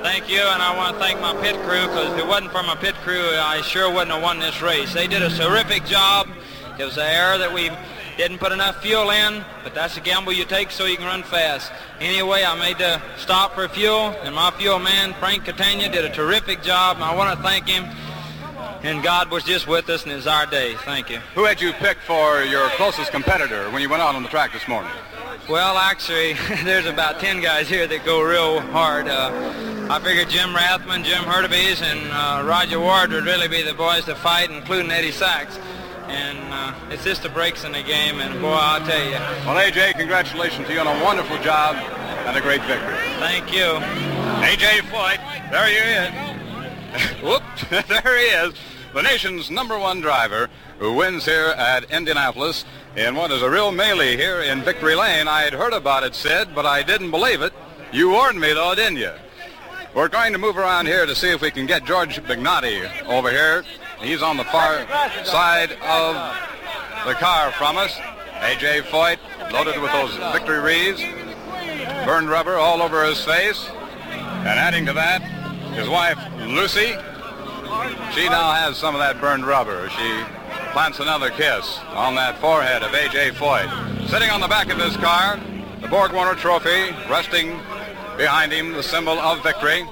Thank you, and I want to thank my pit crew, because if it wasn't for my pit crew, I sure wouldn't have won this race. They did a terrific job. It was an error that we didn't put enough fuel in, but that's a gamble you take so you can run fast. Anyway, I made the stop for fuel, and my fuel man, Frank Catania, did a terrific job, and I want to thank him. And God was just with us, and it's our day. Thank you. Who had you picked for your closest competitor when you went out on the track this morning? Well, actually, there's about 10 guys here that go real hard. I figured Jim Rathman, Jim Hurtubise, and Roger Ward would really be the boys to fight, including Eddie Sachs. And it's just the breaks in the game, and boy, I'll tell you. Well, A.J., congratulations to you on a wonderful job and a great victory. Thank you. A.J. Foyt, there he is. Whoops, there he is. The nation's #1 driver who wins here at Indianapolis in what is a real melee here in Victory Lane. I had heard about it, Sid, but I didn't believe it. You warned me, though, didn't you? We're going to move around here to see if we can get George Bignotti over here. He's on the far side of the car from us. A.J. Foyt, loaded with those victory wreaths, burned rubber all over his face. And adding to that, his wife, Lucy, she now has some of that burned rubber. She plants another kiss on that forehead of A.J. Foyt. Sitting on the back of this car, the Borg Warner Trophy, resting behind him, the symbol of victory.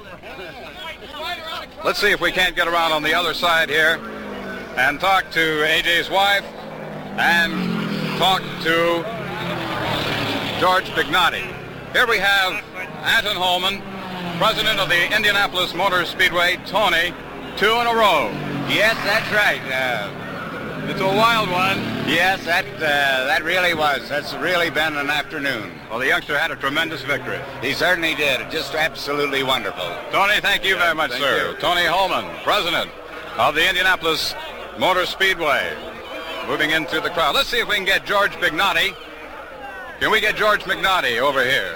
Let's see if we can't get around on the other side here and talk to A.J.'s wife and talk to George Bignotti. Here we have Anton Holman, president of the Indianapolis Motor Speedway. Tony, 2 in a row. Yes, that's right. It's a wild one. Yes, that really was. That's really been an afternoon. Well, the youngster had a tremendous victory. He certainly did. Just absolutely wonderful. Tony, thank you very much, sir. Tony Holman, president of the Indianapolis Motor Speedway. Moving in through the crowd. Let's see if we can get George Bignotti. Can we get George Bignotti over here?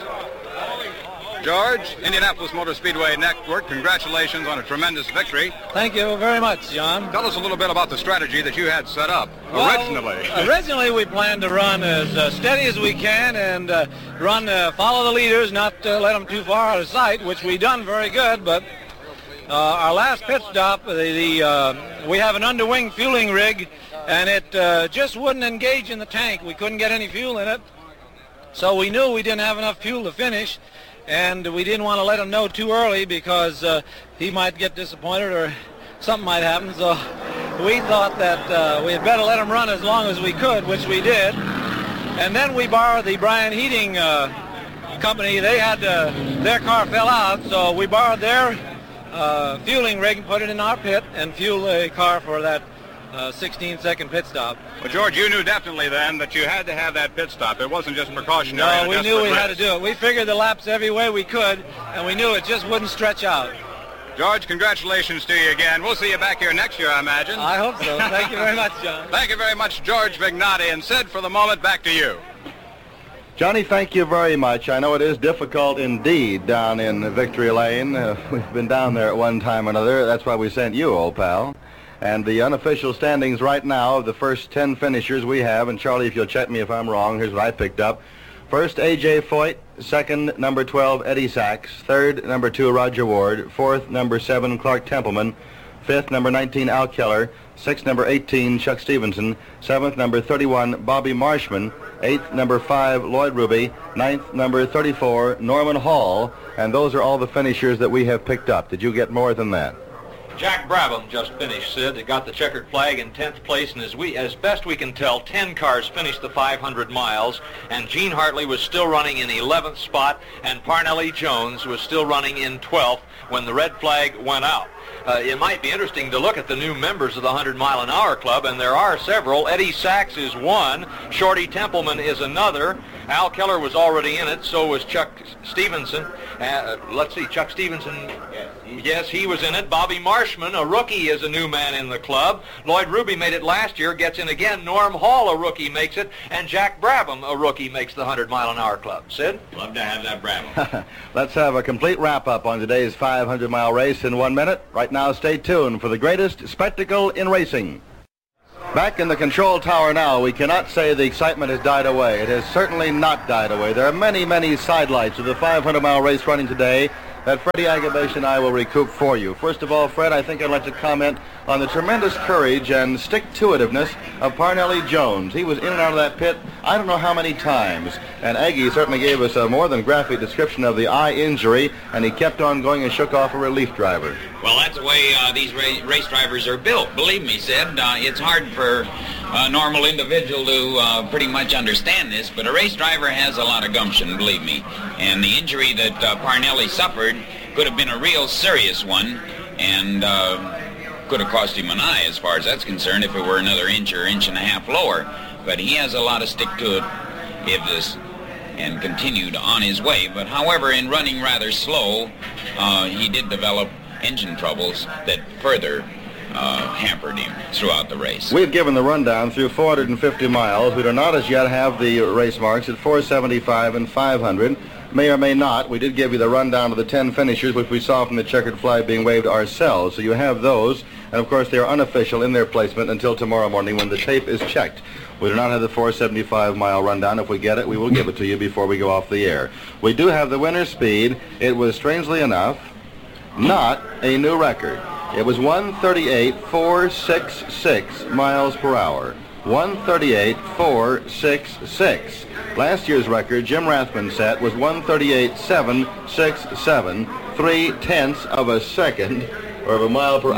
George, Indianapolis Motor Speedway Network, congratulations on a tremendous victory. Thank you very much, John. Tell us a little bit about the strategy that you had set up originally. Originally, we planned to run as steady as we can and follow the leaders, not let them too far out of sight, which we done very good. But our last pit stop, we have an underwing fueling rig, and it just wouldn't engage in the tank. We couldn't get any fuel in it, so we knew we didn't have enough fuel to finish. And we didn't want to let him know too early because he might get disappointed or something might happen. So we thought that we had better let him run as long as we could, which we did. And then we borrowed the Bryan Heating company. They had their car fell out, so we borrowed their fueling rig and put it in our pit and fueled the car for that 16-second pit stop. Well, George, you knew definitely then that you had to have that pit stop. It wasn't just precautionary. No, we knew we had to do it. We figured the laps every way we could, and we knew it just wouldn't stretch out. George, congratulations to you again. We'll see you back here next year, I imagine. I hope so. Thank you very much, John. Thank you very much, George Bignotti. And Sid, for the moment, back to you. Johnny, thank you very much. I know it is difficult indeed down in Victory Lane. We've been down there at one time or another. That's why we sent you, old pal. And the unofficial standings right now of the first 10 finishers we have, and Charlie, if you'll check me if I'm wrong, here's what I picked up. First, A.J. Foyt. Second, number 12, Eddie Sachs. Third, number 2, Roger Ward. Fourth, number 7, Clark Templeman. Fifth, number 19, Al Keller. Sixth, number 18, Chuck Stevenson. Seventh, number 31, Bobby Marshman. Eighth, number 5, Lloyd Ruby. Ninth, number 34, Norman Hall. And those are all the finishers that we have picked up. Did you get more than that? Jack Brabham just finished, Sid. They got the checkered flag in 10th place, and as best we can tell, 10 cars finished the 500 miles, and Gene Hartley was still running in 11th spot, and Parnelli Jones was still running in 12th when the red flag went out. It might be interesting to look at the new members of the 100-mile-an-hour club, and there are several. Eddie Sachs is one. Shorty Templeman is another. Al Keller was already in it. So was Chuck Stevenson. Let's see, Chuck Stevenson. Yes, he was in it. Bobby Marshman, a rookie, is a new man in the club. Lloyd Ruby made it last year, gets in again. Norm Hall, a rookie, makes it. And Jack Brabham, a rookie, makes the 100-mile-an-hour club. Sid? Love to have that Brabham. Let's have a complete wrap-up on today's 500-mile race in 1 minute. Right now, stay tuned for the greatest spectacle in racing. Back in the control tower now, we cannot say the excitement has died away. It has certainly not died away. There are many, many sidelights of the 500-mile race running today. that Freddie Agabation and I will recoup for you. First of all, Fred, I think I'd like to comment on the tremendous courage and stick-to-itiveness of Parnelli Jones. He was in and out of that pit I don't know how many times, and Aggie certainly gave us a more than graphic description of the eye injury, and he kept on going and shook off a relief driver. Well, that's the way these race drivers are built. Believe me, Sid, it's hard for a normal individual to pretty much understand this, but a race driver has a lot of gumption, believe me. And the injury that Parnelli suffered could have been a real serious one, and could have cost him an eye as far as that's concerned if it were another inch or inch and a half lower. But he has a lot of stick-to-itiveness and continued on his way. But however, in running rather slow, he did develop engine troubles that further hampered him throughout the race. We've given the rundown through 450 miles. We do not as yet have the race marks at 475 and 500. May or may not. We did give you the rundown of the 10 finishers, which we saw from the checkered flag being waved ourselves. So you have those. And, of course, they are unofficial in their placement until tomorrow morning when the tape is checked. We do not have the 475-mile rundown. If we get it, we will give it to you before we go off the air. We do have the winner's speed. It was, strangely enough, not a new record. It was 138.466 miles per hour. 138.466. Last year's record, Jim Rathman set, was 138.767, 0.3 of a second, or of a mile per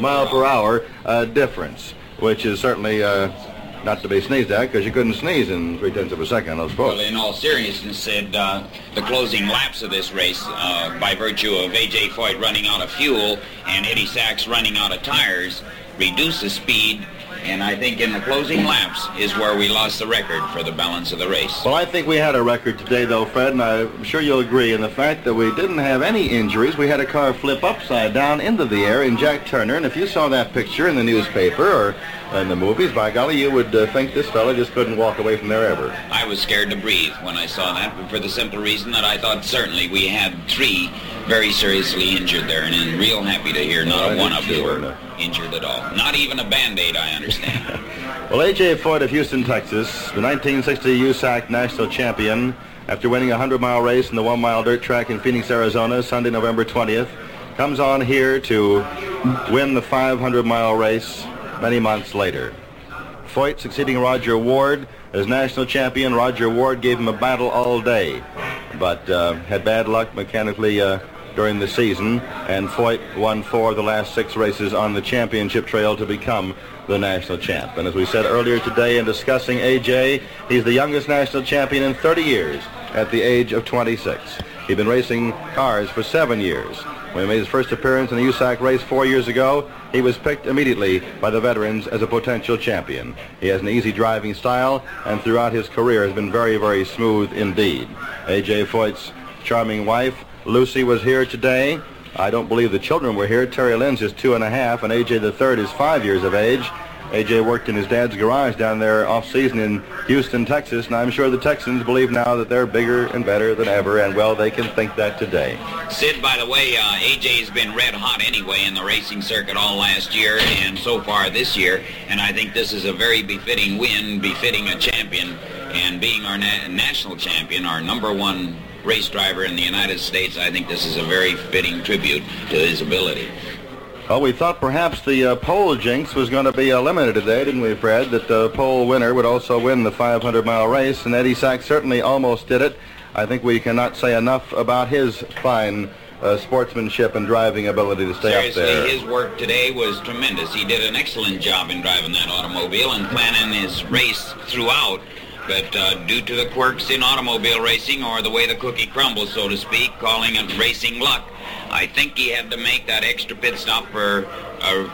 hour difference, which is certainly not to be sneezed at, because you couldn't sneeze in 0.3 of a second, I suppose. Well, in all seriousness, Sid, the closing laps of this race, by virtue of A.J. Foyt running out of fuel and Eddie Sachs running out of tires, reduced the speed, and I think in the closing laps is where we lost the record for the balance of the race. Well, I think we had a record today, though, Fred, and I'm sure you'll agree in the fact that we didn't have any injuries. We had a car flip upside down into the air in Jack Turner, and if you saw that picture in the newspaper or in the movies, by golly, you would think this fella just couldn't walk away from there ever. I was scared to breathe when I saw that, but for the simple reason that I thought certainly we had 3 very seriously injured there, and I'm real happy to hear not one of them were injured at all. Not even a Band-Aid, I understand. Well, A.J. Foyt of Houston, Texas, the 1960 USAC national champion, after winning a 100-mile race in the 1-mile dirt track in Phoenix, Arizona, Sunday, November 20th, comes on here to win the 500-mile race many months later. Foyt succeeding Roger Ward as national champion. Roger Ward gave him a battle all day, but had bad luck mechanically during the season, and Foyt won 4 of the last 6 races on the championship trail to become the national champ. And as we said earlier today in discussing A.J., he's the youngest national champion in 30 years at the age of 26. He'd been racing cars for 7 years. When he made his first appearance in the USAC race 4 years ago, he was picked immediately by the veterans as a potential champion. He has an easy driving style, and throughout his career has been very, very smooth indeed. A.J. Foyt's charming wife, Lucy, was here today. I don't believe the children were here. Terry Lynn's is 2.5, and A.J. the third is 5 years of age. A.J. worked in his dad's garage down there off-season in Houston, Texas, and I'm sure the Texans believe now that they're bigger and better than ever, and, well, they can think that today. Sid, by the way, A.J.'s been red hot anyway in the racing circuit all last year and so far this year, and I think this is a very befitting win, befitting a champion, and being our national champion, our #1 race driver in the United States, I think this is a very fitting tribute to his ability. Well, we thought perhaps the pole jinx was going to be eliminated today, didn't we, Fred? That the pole winner would also win the 500-mile race, and Eddie Sachs certainly almost did it. I think we cannot say enough about his fine sportsmanship and driving ability to stay up there. Seriously, his work today was tremendous. He did an excellent job in driving that automobile and planning his race throughout. But due to the quirks in automobile racing, or the way the cookie crumbles, so to speak, calling it racing luck, I think he had to make that extra pit stop for a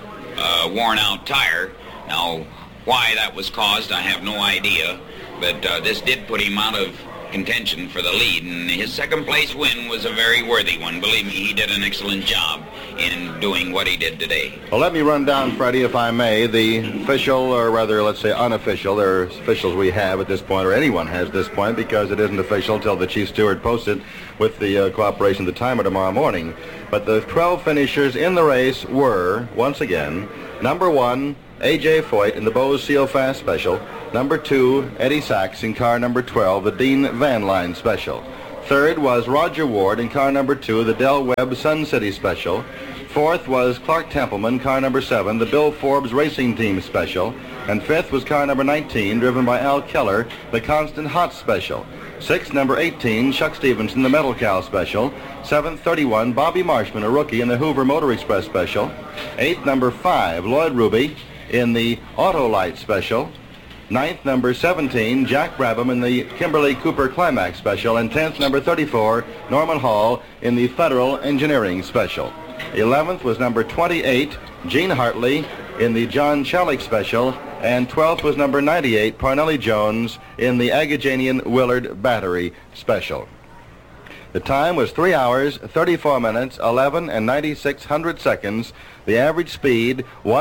worn-out tire. Now, why that was caused, I have no idea. But this did put him out of contention for the lead, and his second-place win was a very worthy one. Believe me, he did an excellent job in doing what he did today. Well, let me run down, Freddie, if I may, the official, or rather, let's say unofficial. There are officials we have at this point, or anyone has at this point, because it isn't official until the chief steward posts it with the cooperation of the timer tomorrow morning. But the 12 finishers in the race were, once again, #1, A.J. Foyt in the Bose Seal Fast Special. #2, Eddie Sachs in car number 12, the Dean Van Line Special. Third was Roger Ward in car number 2, the Del Webb Sun City Special. Fourth was Clark Templeman, car number 7, the Bill Forbes Racing Team Special. And fifth was car number 19, driven by Al Keller, the Constant Hot Special. Sixth, number 18, Chuck Stevenson, the Metal Cow Special. Seventh, 31, Bobby Marshman, a rookie in the Hoover Motor Express Special. Eighth, number 5, Lloyd Ruby in the Autolite Special. Ninth, number 17, Jack Brabham in the Kimberly Cooper Climax Special. And 10th, number 34, Norman Hall in the Federal Engineering Special. 11th was number 28, Gene Hartley in the John Chalik Special. And 12th was number 98, Parnelli Jones in the Agajanian Willard Battery Special. The time was 3 hours, 34 minutes, 11 and 9600 seconds. The average speed,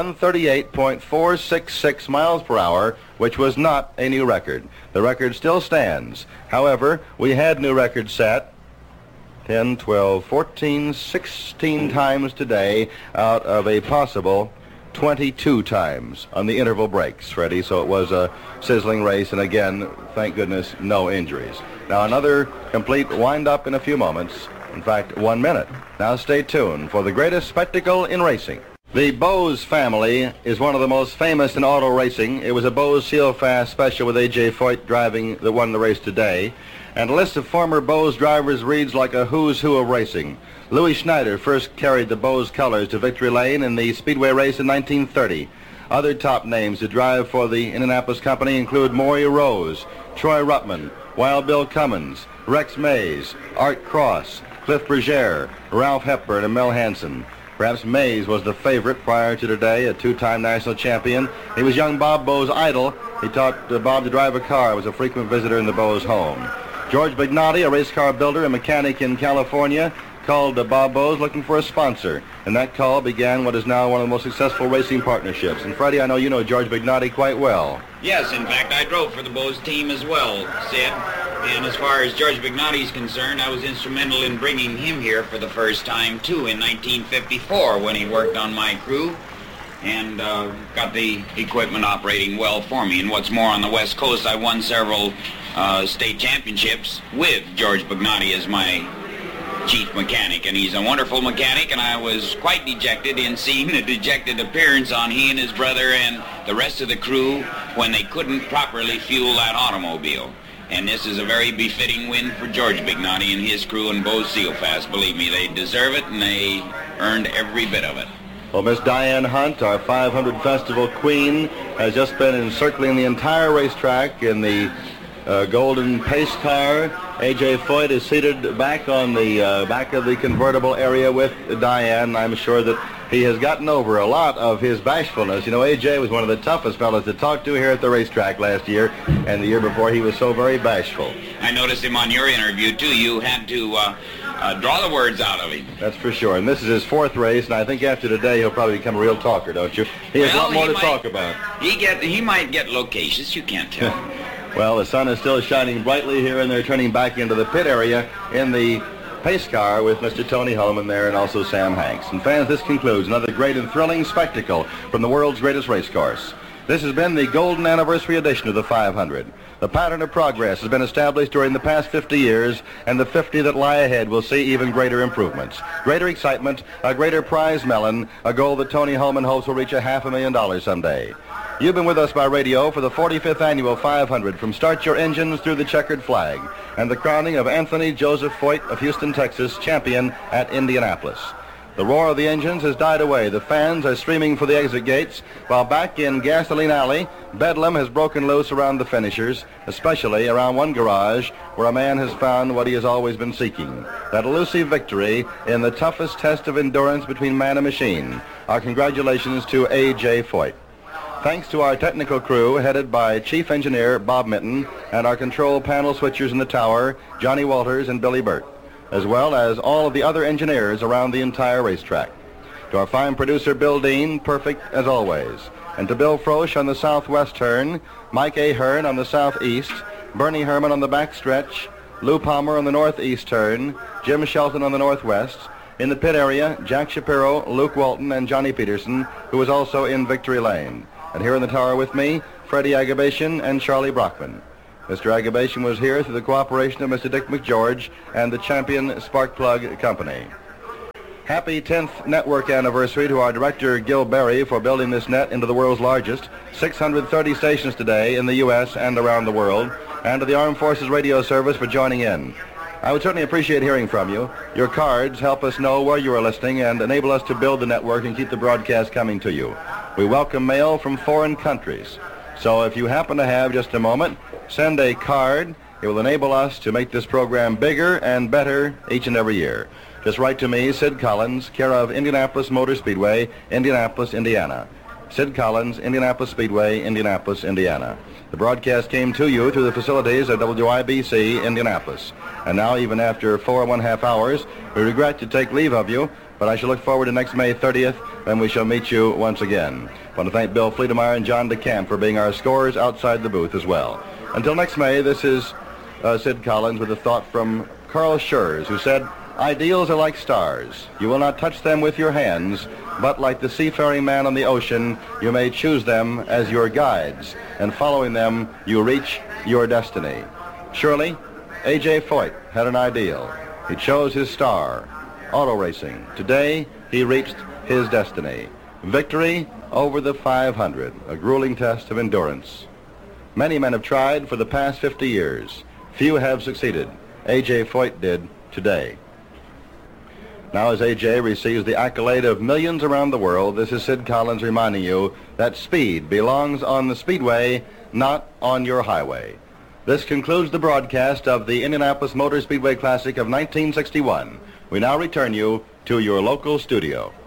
138.466 miles per hour, which was not a new record. The record still stands. However, we had new records set 10, 12, 14, 16 times today out of a possible 22 times on the interval breaks, Freddie. So it was a sizzling race, and again, thank goodness, no injuries. Now another complete wind-up in a few moments. In fact, 1 minute. Now stay tuned for the greatest spectacle in racing. The Bose family is one of the most famous in auto racing. It was a Bose Sealfast Special with A.J. Foyt driving that won the race today. And a list of former Bose drivers reads like a who's who of racing. Louis Schneider first carried the Bose colors to victory lane in the Speedway race in 1930. Other top names to drive for the Indianapolis company include Maury Rose, Troy Ruttman, Wild Bill Cummins, Rex Mays, Art Cross, Cliff Berger, Ralph Hepburn, and Mel Hansen. Perhaps Mays was the favorite prior to today, a two-time national champion. He was young Bob Bo's idol. He taught Bob to drive a car, was a frequent visitor in the Bose home. George Bignotti, a race car builder and mechanic in California, called Bob Bose looking for a sponsor, and that call began what is now one of the most successful racing partnerships. And Freddie, I know you know George Bignotti quite well. Yes, in fact, I drove for the Bose team as well, Sid. And as far as George Bignotti is concerned, I was instrumental in bringing him here for the first time, too, in 1954 when he worked on my crew and got the equipment operating well for me. And what's more, on the West Coast, I won several state championships with George Bignotti as my chief mechanic, and he's a wonderful mechanic, and I was quite dejected in seeing the dejected appearance on he and his brother and the rest of the crew when they couldn't properly fuel that automobile. And this is a very befitting win for George Bignotti and his crew and Bose Sealfast. Believe me, they deserve it, and they earned every bit of it. Well, Miss Diane Hunt, our 500 Festival Queen, has just been encircling the entire racetrack in the golden pace car. A.J. Foyt is seated back on the back of the convertible area with Diane. I'm sure that he has gotten over a lot of his bashfulness. You know, A.J. was one of the toughest fellows to talk to here at the racetrack last year, and the year before he was so very bashful. I noticed him on your interview, too. You had to draw the words out of him. That's for sure. And this is his fourth race, and I think after today he'll probably become a real talker, don't you? He has a lot more to talk about. He might get loquacious. You can't tell. Well, the sun is still shining brightly here, and they're turning back into the pit area in the pace car with Mr. Tony Hulman there and also Sam Hanks. And fans, this concludes another great and thrilling spectacle from the world's greatest race course. This has been the golden anniversary edition of the 500. The pattern of progress has been established during the past 50 years, and the 50 that lie ahead will see even greater improvements, greater excitement, a greater prize melon, a goal that Tony Hulman hopes will reach $500,000 someday. You've been with us by radio for the 45th Annual 500 from Start Your Engines Through the Checkered Flag and the crowning of Anthony Joseph Foyt of Houston, Texas, champion at Indianapolis. The roar of the engines has died away. The fans are streaming for the exit gates, while back in Gasoline Alley, bedlam has broken loose around the finishers, especially around one garage where a man has found what he has always been seeking, that elusive victory in the toughest test of endurance between man and machine. Our congratulations to A.J. Foyt. Thanks to our technical crew, headed by Chief Engineer Bob Minton, and our control panel switchers in the tower, Johnny Walters and Billy Burt, as well as all of the other engineers around the entire racetrack. To our fine producer, Bill Dean, perfect as always. And to Bill Frosch on the southwest turn, Mike Ahern on the southeast, Bernie Herman on the backstretch, Lou Palmer on the northeast turn, Jim Shelton on the northwest. In the pit area, Jack Shapiro, Luke Walton, and Johnny Peterson, who is also in victory lane. And here in the tower with me, Freddie Agabashian and Charlie Brockman. Mr. Agabation was here through the cooperation of Mr. Dick McGeorge and the Champion Spark Plug Company. Happy 10th network anniversary to our director, Gil Berry, for building this net into the world's largest. 630 stations today in the U.S. and around the world. And to the Armed Forces Radio Service for joining in. I would certainly appreciate hearing from you. Your cards help us know where you are listening and enable us to build the network and keep the broadcast coming to you. We welcome mail from foreign countries. So if you happen to have just a moment, send a card. It will enable us to make this program bigger and better each and every year. Just write to me, Sid Collins, care of Indianapolis Motor Speedway, Indianapolis, Indiana. Sid Collins, Indianapolis Speedway, Indianapolis, Indiana. The broadcast came to you through the facilities of WIBC, Indianapolis. And now, even after 4½ hours, we regret to take leave of you, but I shall look forward to next May 30th, when we shall meet you once again. I want to thank Bill Fleetemeyer and John DeCamp for being our scorers outside the booth as well. Until next May, this is Sid Collins with a thought from Carl Schurz, who said, "Ideals are like stars. You will not touch them with your hands, but like the seafaring man on the ocean, you may choose them as your guides, and following them, you reach your destiny." Surely, A.J. Foyt had an ideal. He chose his star, auto racing. Today, he reached his destiny. Victory over the 500, a grueling test of endurance. Many men have tried for the past 50 years. Few have succeeded. A.J. Foyt did today. Now, as A.J. receives the accolade of millions around the world, this is Sid Collins reminding you that speed belongs on the speedway, not on your highway. This concludes the broadcast of the Indianapolis Motor Speedway Classic of 1961. We now return you to your local studio.